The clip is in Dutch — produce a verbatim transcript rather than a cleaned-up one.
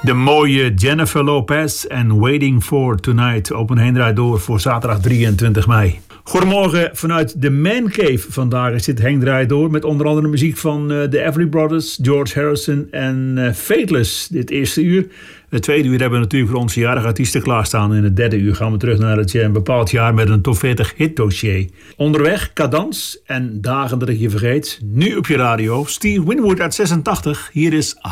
De mooie Jennifer Lopez en Waiting for Tonight op een heendraai door voor zaterdag drieëntwintig mei. Goedemorgen vanuit de Man Cave. Vandaag is dit heendraai door met onder andere muziek van uh, de Everly Brothers, George Harrison en uh, Fateless. Dit eerste uur. Het tweede uur hebben we natuurlijk voor onze jarige artiesten klaarstaan. In het derde uur gaan we terug naar het een bepaald jaar met een top veertig hitdossier. Onderweg, Cadans en Dagen dat ik je vergeet. Nu op je radio, Steve Winwood uit zesentachtig. Hier is